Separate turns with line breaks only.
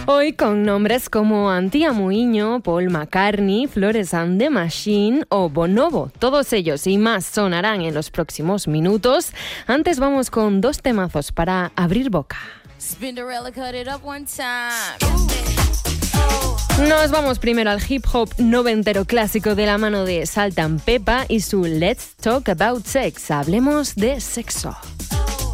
Hoy con nombres como Antía Muiño, Paul McCartney, Florence and the Machine o Bonobo. Todos ellos y más sonarán en los próximos minutos. Antes vamos con dos temazos para abrir boca. Nos vamos primero al hip hop noventero clásico de la mano de Salt and Pepa y su Let's Talk About Sex. Hablemos de sexo.